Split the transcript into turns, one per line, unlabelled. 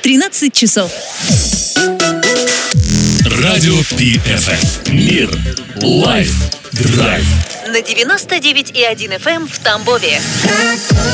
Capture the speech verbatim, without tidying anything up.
тринадцать часов.
Радио Пи Эф Эм. Мир. Лайф. Драйв.
На девяносто девять и один эф эм в Тамбове.